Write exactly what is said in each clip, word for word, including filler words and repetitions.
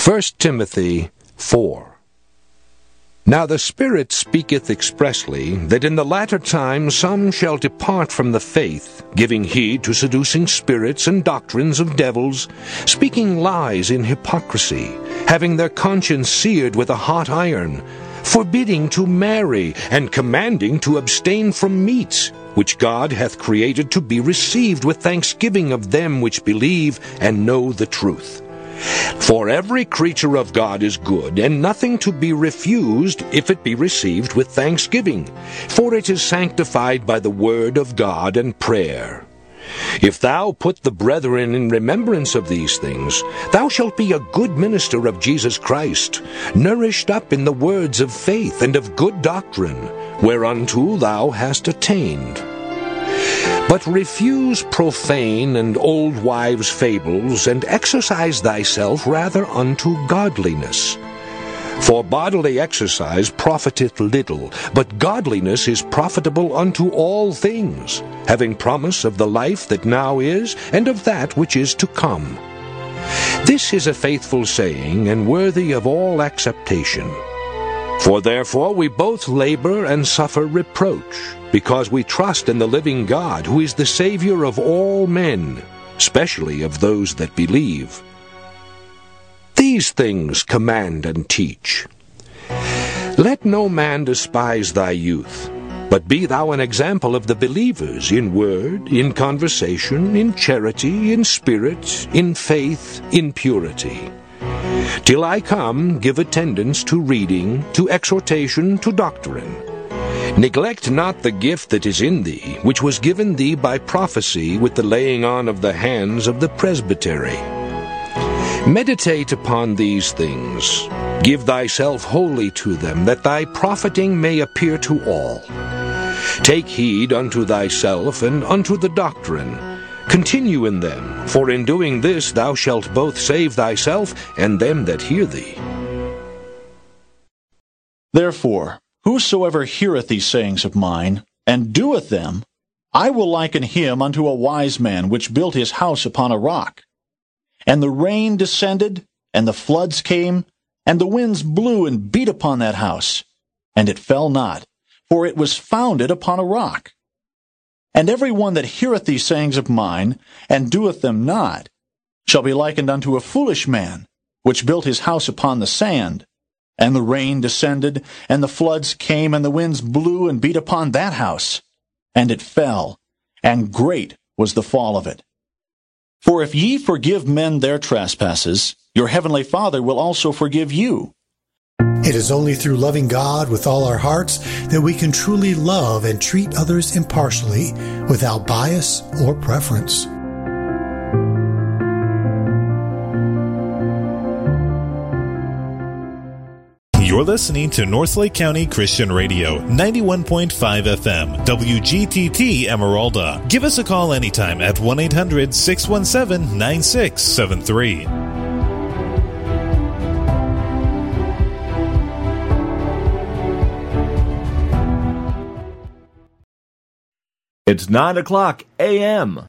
First Timothy four. Now the Spirit speaketh expressly, that in the latter time some shall depart from the faith, giving heed to seducing spirits and doctrines of devils, speaking lies in hypocrisy, having their conscience seared with a hot iron, forbidding to marry, and commanding to abstain from meats, which God hath created to be received with thanksgiving of them which believe and know the truth. For every creature of God is good, and nothing to be refused if it be received with thanksgiving, for it is sanctified by the word of God and prayer. If thou put the brethren in remembrance of these things, thou shalt be a good minister of Jesus Christ, nourished up in the words of faith and of good doctrine, whereunto thou hast attained. But refuse profane and old wives' fables, and exercise thyself rather unto godliness. For bodily exercise profiteth little, but godliness is profitable unto all things, having promise of the life that now is, and of that which is to come. This is a faithful saying, and worthy of all acceptation. For therefore we both labor and suffer reproach, because we trust in the living God, who is the Savior of all men, especially of those that believe. These things command and teach. Let no man despise thy youth, but be thou an example of the believers in word, in conversation, in charity, in spirit, in faith, in purity. Till I come, give attendance to reading, to exhortation, to doctrine. Neglect not the gift that is in thee, which was given thee by prophecy with the laying on of the hands of the presbytery. Meditate upon these things. Give thyself wholly to them, that thy profiting may appear to all. Take heed unto thyself and unto the doctrine. Continue in them, for in doing this thou shalt both save thyself and them that hear thee. Therefore, whosoever heareth these sayings of mine, and doeth them, I will liken him unto a wise man which built his house upon a rock. And the rain descended, and the floods came, and the winds blew and beat upon that house, and it fell not, for it was founded upon a rock. And every one that heareth these sayings of mine, and doeth them not, shall be likened unto a foolish man, which built his house upon the sand. And the rain descended, and the floods came, and the winds blew and beat upon that house. And it fell, and great was the fall of it. For if ye forgive men their trespasses, your heavenly Father will also forgive you. It is only through loving God with all our hearts that we can truly love and treat others impartially, without bias or preference. You're listening to Northlake County Christian Radio, ninety-one point five F M, W G T T Emeralda. Give us a call anytime at one eight hundred six one seven nine six seven three. It's nine o'clock a m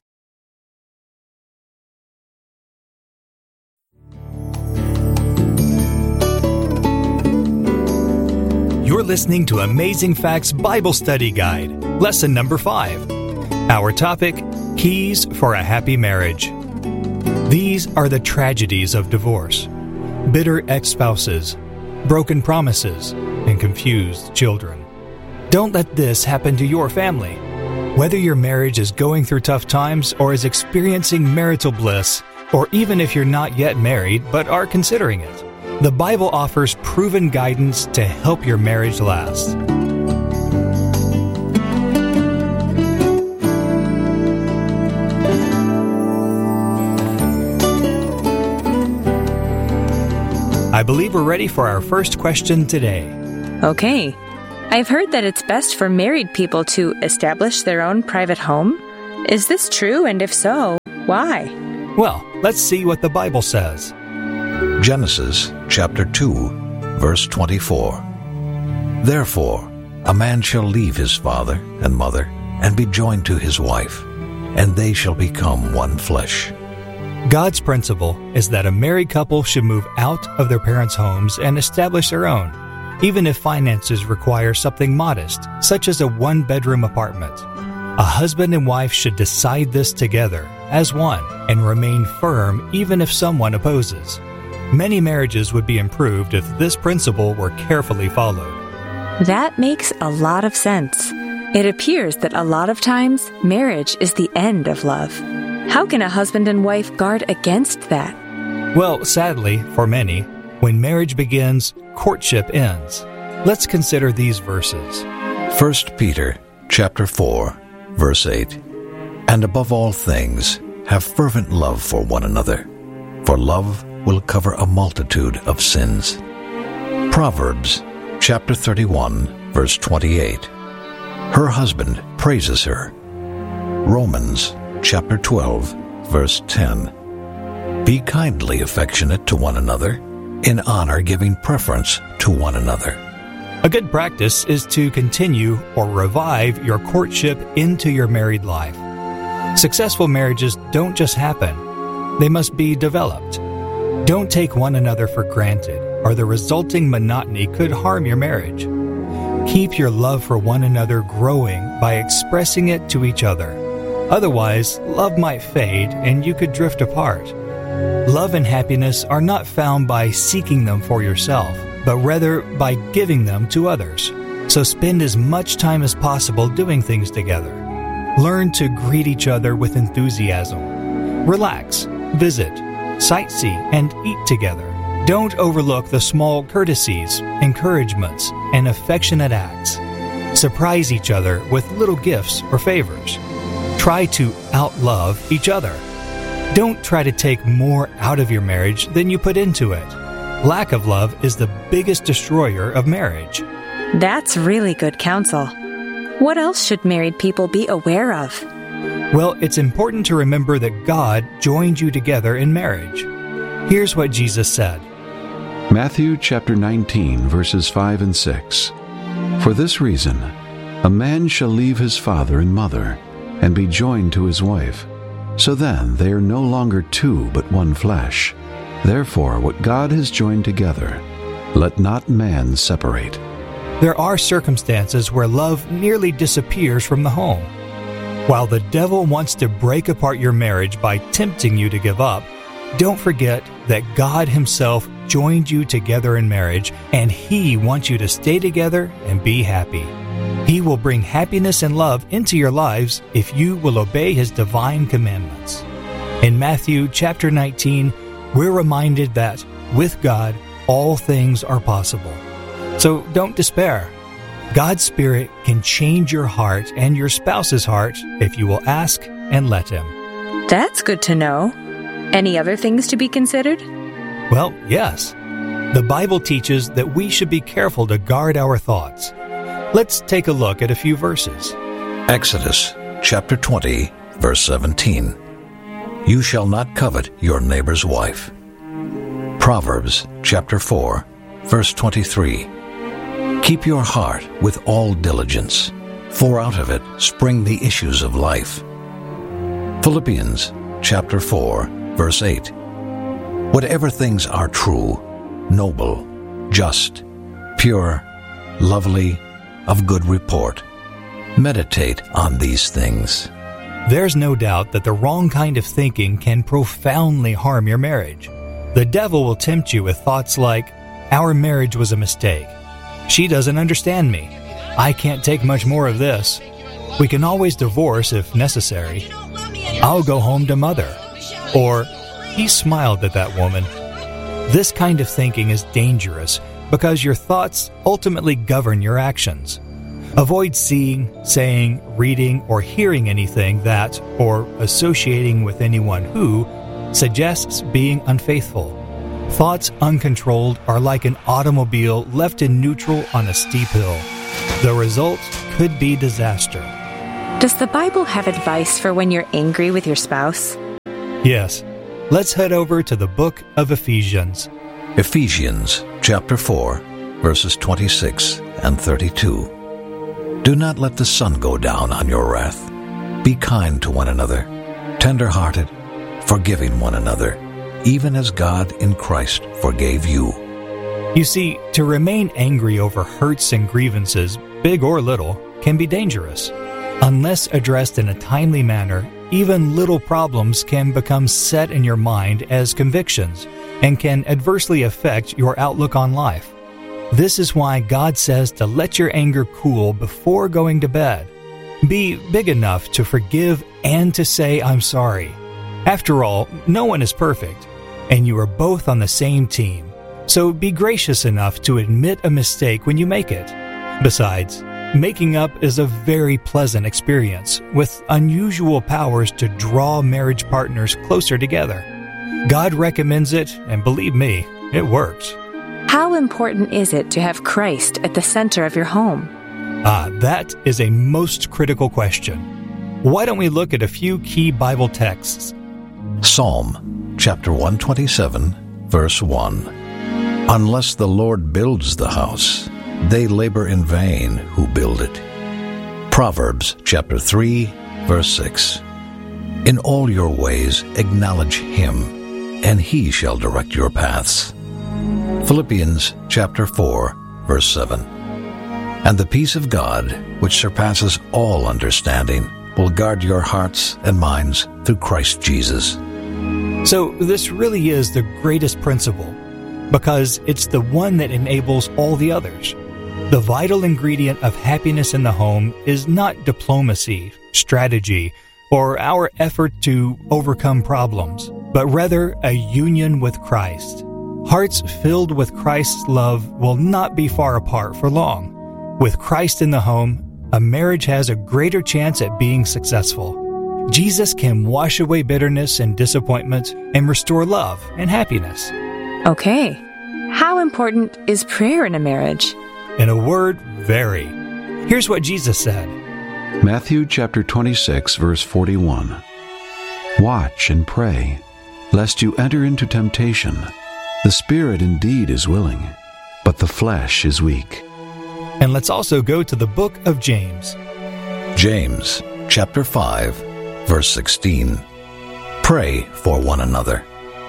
You're listening to Amazing Facts Bible Study Guide, Lesson Number five. Our topic, Keys for a Happy Marriage. These are the tragedies of divorce: bitter ex-spouses, broken promises, and confused children. Don't let this happen to your family. Whether your marriage is going through tough times or is experiencing marital bliss, or even if you're not yet married but are considering it, the Bible offers proven guidance to help your marriage last. I believe we're ready for our first question today. Okay. I've heard that it's best for married people to establish their own private home. Is this true, and if so, why? Well, let's see what the Bible says. Genesis chapter two, verse twenty-four. Therefore, a man shall leave his father and mother, and be joined to his wife, and they shall become one flesh. God's principle is that a married couple should move out of their parents' homes and establish their own, even if finances require something modest, such as a one-bedroom apartment. A husband and wife should decide this together, as one, and remain firm even if someone opposes. Many marriages would be improved if this principle were carefully followed. That makes a lot of sense. It appears that a lot of times, marriage is the end of love. How can a husband and wife guard against that? Well, sadly, for many, when marriage begins, courtship ends. Let's consider these verses. First Peter chapter four, verse eight. And above all things, have fervent love for one another, for love will cover a multitude of sins. Proverbs chapter thirty-one, verse twenty-eight. Her husband praises her. Romans chapter twelve, verse ten. Be kindly affectionate to one another, in honor giving preference to one another. A good practice is to continue or revive your courtship into your married life. Successful marriages don't just happen. They must be developed. Don't take one another for granted, or the resulting monotony could harm your marriage. Keep your love for one another growing by expressing it to each other. Otherwise, love might fade and you could drift apart. Love and happiness are not found by seeking them for yourself, but rather by giving them to others. So spend as much time as possible doing things together. Learn to greet each other with enthusiasm. Relax, visit, sightsee, and eat together. Don't overlook the small courtesies, encouragements, and affectionate acts. Surprise each other with little gifts or favors. Try to outlove each other. Don't try to take more out of your marriage than you put into it. Lack of love is the biggest destroyer of marriage. That's really good counsel. What else should married people be aware of? Well, it's important to remember that God joined you together in marriage. Here's what Jesus said. Matthew chapter nineteen, verses five and six. For this reason, a man shall leave his father and mother, and be joined to his wife. So then they are no longer two, but one flesh. Therefore, what God has joined together, let not man separate. There are circumstances where love nearly disappears from the home. While the devil wants to break apart your marriage by tempting you to give up, don't forget that God Himself joined you together in marriage, and He wants you to stay together and be happy. He will bring happiness and love into your lives if you will obey His divine commandments. In Matthew chapter nineteen, we're reminded that with God, all things are possible. So don't despair. God's Spirit can change your heart and your spouse's heart if you will ask and let Him. That's good to know. Any other things to be considered? Well, yes. The Bible teaches that we should be careful to guard our thoughts. Let's take a look at a few verses. Exodus chapter twenty, verse seventeen. You shall not covet your neighbor's wife. Proverbs chapter four, verse twenty-three. Keep your heart with all diligence, for out of it spring the issues of life. Philippians chapter four, verse eight. Whatever things are true, noble, just, pure, lovely, of good report, meditate on these things. There's no doubt that the wrong kind of thinking can profoundly harm your marriage. The devil will tempt you with thoughts like, our marriage was a mistake. She doesn't understand me. I can't take much more of this. We can always divorce if necessary. I'll go home to mother. Or, he smiled at that woman. This kind of thinking is dangerous because your thoughts ultimately govern your actions. Avoid seeing, saying, reading, or hearing anything that, or associating with anyone who, suggests being unfaithful. Thoughts uncontrolled are like an automobile left in neutral on a steep hill. The result could be disaster. Does the Bible have advice for when you're angry with your spouse? Yes. Let's head over to the book of Ephesians. Ephesians chapter four, verses twenty-six and thirty-two. Do not let the sun go down on your wrath. Be kind to one another, tender-hearted, forgiving one another, even as God in Christ forgave you. You see, to remain angry over hurts and grievances, big or little, can be dangerous. Unless addressed in a timely manner, even little problems can become set in your mind as convictions and can adversely affect your outlook on life. This is why God says to let your anger cool before going to bed. Be big enough to forgive and to say, "I'm sorry." After all, no one is perfect, and you are both on the same team. So be gracious enough to admit a mistake when you make it. Besides, making up is a very pleasant experience with unusual powers to draw marriage partners closer together. God recommends it, and believe me, it works. How important is it to have Christ at the center of your home? Ah, that is a most critical question. Why don't we look at a few key Bible texts? Psalm chapter one twenty-seven, verse one. Unless the Lord builds the house, they labor in vain who build it. Proverbs chapter three, verse six. In all your ways acknowledge him, and he shall direct your paths. Philippians chapter four, verse seven. And the peace of God, which surpasses all understanding, will guard your hearts and minds through Christ Jesus. So this really is the greatest principle, because it's the one that enables all the others. The vital ingredient of happiness in the home is not diplomacy, strategy, or our effort to overcome problems, but rather a union with Christ. Hearts filled with Christ's love will not be far apart for long. With Christ in the home, a marriage has a greater chance at being successful. Jesus can wash away bitterness and disappointment and restore love and happiness. Okay. How important is prayer in a marriage? In a word, very. Here's what Jesus said. Matthew chapter twenty-six, verse forty-one. Watch and pray, lest you enter into temptation. The spirit indeed is willing, but the flesh is weak. And let's also go to the book of James. James chapter five, verse sixteen. Pray for one another.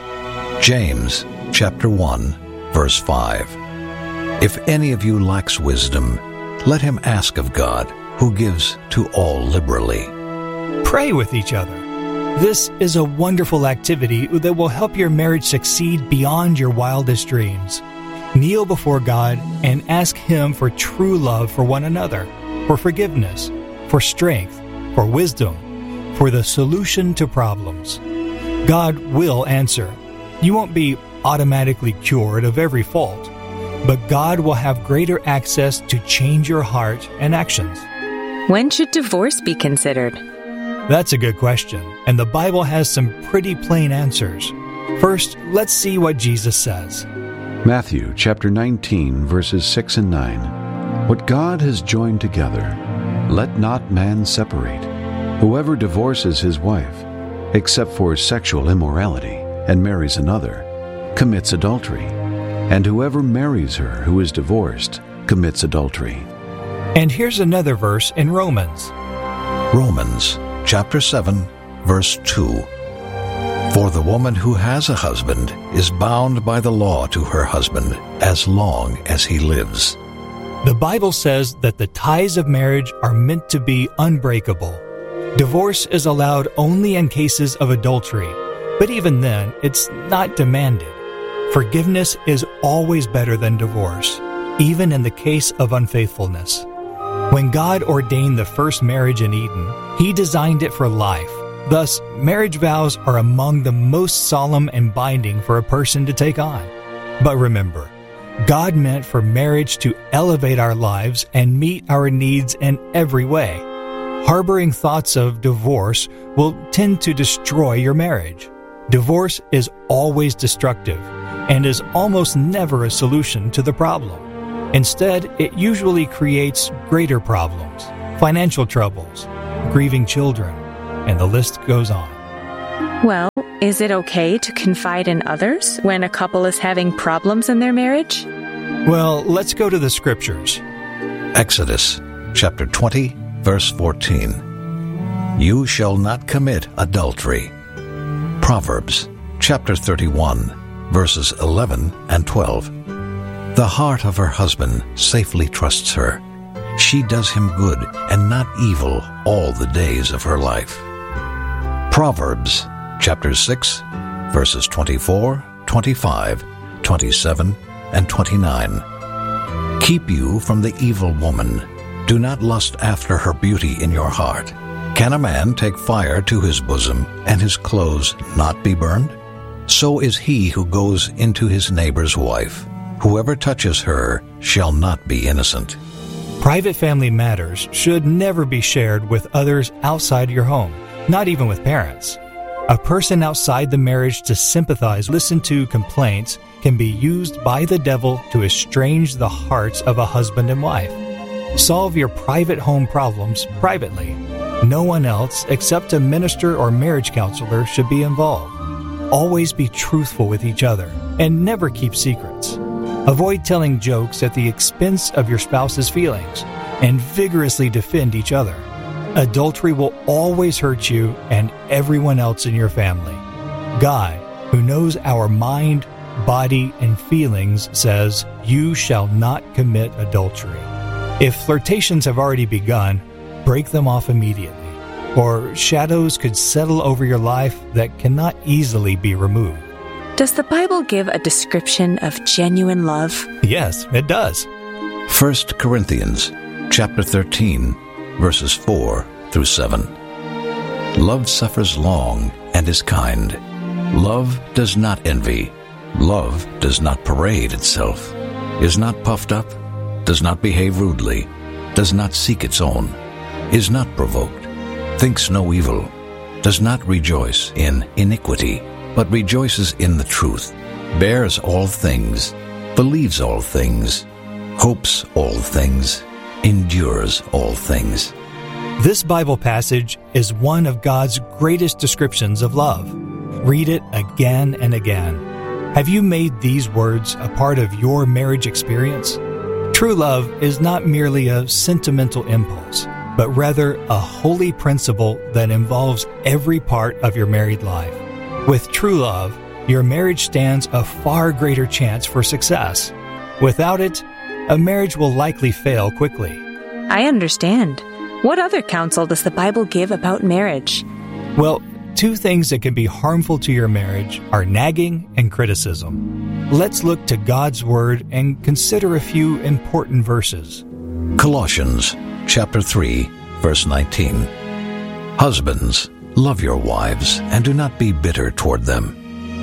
James chapter one, verse five. If any of you lacks wisdom, let him ask of God, who gives to all liberally. Pray with each other. This is a wonderful activity that will help your marriage succeed beyond your wildest dreams. Kneel before God and ask Him for true love for one another, for forgiveness, for strength, for wisdom, for the solution to problems. God will answer. You won't be automatically cured of every fault, but God will have greater access to change your heart and actions. When should divorce be considered? That's a good question, and the Bible has some pretty plain answers. First, let's see what Jesus says. Matthew chapter nineteen, verses six and nine. What God has joined together, let not man separate. Whoever divorces his wife, except for sexual immorality, and marries another, commits adultery. And whoever marries her who is divorced commits adultery. And here's another verse in Romans. Romans chapter seven, verse two. For the woman who has a husband is bound by the law to her husband as long as he lives. The Bible says that the ties of marriage are meant to be unbreakable. Divorce is allowed only in cases of adultery, but even then, it's not demanded. Forgiveness is always better than divorce, even in the case of unfaithfulness. When God ordained the first marriage in Eden, He designed it for life. Thus, marriage vows are among the most solemn and binding for a person to take on. But remember, God meant for marriage to elevate our lives and meet our needs in every way. Harboring thoughts of divorce will tend to destroy your marriage. Divorce is always destructive and is almost never a solution to the problem. Instead, it usually creates greater problems, financial troubles, grieving children, and the list goes on. Well, is it okay to confide in others when a couple is having problems in their marriage? Well, let's go to the scriptures. Exodus chapter twenty, verse fourteen. You shall not commit adultery. Proverbs chapter thirty-one, verses eleven and twelve. The heart of her husband safely trusts her. She does him good and not evil all the days of her life. Proverbs chapter six, verses twenty-four, twenty-five, twenty-seven, and twenty-nine. Keep you from the evil woman. Do not lust after her beauty in your heart. Can a man take fire to his bosom and his clothes not be burned? So is he who goes into his neighbor's wife. Whoever touches her shall not be innocent. Private family matters should never be shared with others outside your home, not even with parents. A person outside the marriage to sympathize, listen to complaints, can be used by the devil to estrange the hearts of a husband and wife. Solve your private home problems privately. No one else except a minister or marriage counselor should be involved. Always be truthful with each other and never keep secrets. Avoid telling jokes at the expense of your spouse's feelings and vigorously defend each other. Adultery will always hurt you and everyone else in your family. God, who knows our mind, body, and feelings, says, "You shall not commit adultery." If flirtations have already begun, break them off immediately, or shadows could settle over your life that cannot easily be removed. Does the Bible give a description of genuine love? Yes, it does. First Corinthians chapter thirteen, verses four through seven. Love suffers long and is kind. Love does not envy. Love does not parade itself, is not puffed up, does not behave rudely, does not seek its own, is not provoked, thinks no evil, does not rejoice in iniquity, but rejoices in the truth, bears all things, believes all things, hopes all things, endures all things. This Bible passage is one of God's greatest descriptions of love. Read it again and again. Have you made these words a part of your marriage experience? True love is not merely a sentimental impulse, but rather a holy principle that involves every part of your married life. With true love, your marriage stands a far greater chance for success. Without it, a marriage will likely fail quickly. I understand. What other counsel does the Bible give about marriage? Well, two things that can be harmful to your marriage are nagging and criticism. Let's look to God's Word and consider a few important verses. Colossians chapter three, verse nineteen. Husbands, love your wives, and do not be bitter toward them.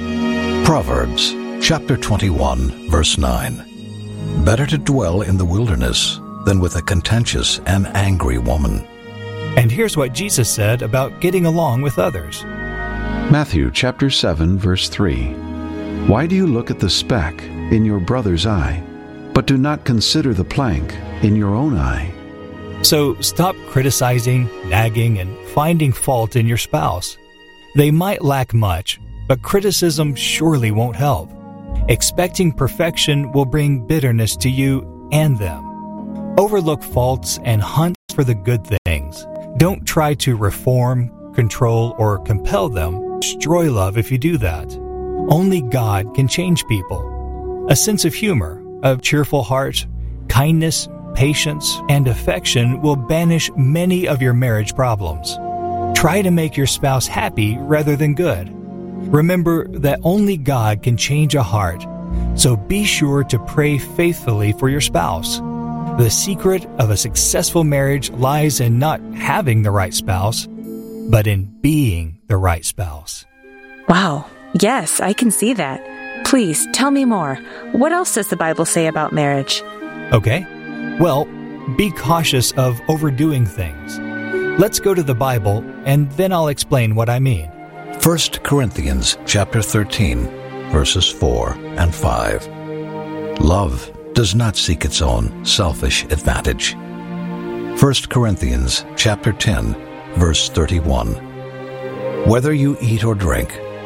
Proverbs chapter twenty-one, verse nine. Better to dwell in the wilderness than with a contentious and angry woman. And here's what Jesus said about getting along with others. Matthew chapter seven, verse three. Why do you look at the speck in your brother's eye, but do not consider the plank in your own eye? So stop criticizing, nagging, and finding fault in your spouse. They might lack much, but criticism surely won't help. Expecting perfection will bring bitterness to you and them. Overlook faults and hunt for the good things. Don't try to reform, control, or compel them. Destroy love if you do that. Only God can change people. A sense of humor, a cheerful heart, kindness, patience, and affection will banish many of your marriage problems. Try to make your spouse happy rather than good. Remember that only God can change a heart, so be sure to pray faithfully for your spouse. The secret of a successful marriage lies in not having the right spouse, but in being the right spouse. Wow. Yes, I can see that. Please, tell me more. What else does the Bible say about marriage? Okay. Well, be cautious of overdoing things. Let's go to the Bible, and then I'll explain what I mean. First Corinthians chapter thirteen, verses four and five. Love does not seek its own selfish advantage. First Corinthians chapter ten, verse thirty-one. Whether you eat or drink,